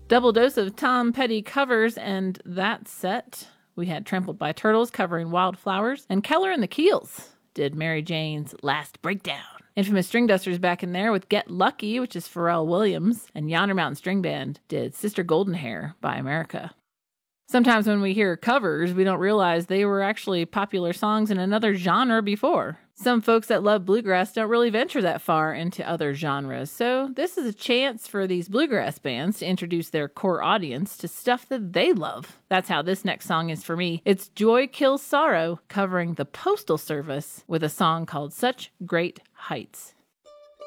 Double dose of Tom Petty covers, and that set. We had Trampled by Turtles covering Wildflowers, and Keller and the Keels did Mary Jane's Last Breakdown. Infamous String Dusters back in there with Get Lucky, which is Pharrell Williams, and Yonder Mountain String Band did Sister Goldenhair by America. Sometimes when we hear covers, we don't realize they were actually popular songs in another genre before. Some folks that love bluegrass don't really venture that far into other genres, so this is a chance for these bluegrass bands to introduce their core audience to stuff that they love. That's how this next song is for me. It's Joy Kills Sorrow, covering the Postal Service with a song called Such Great Heights.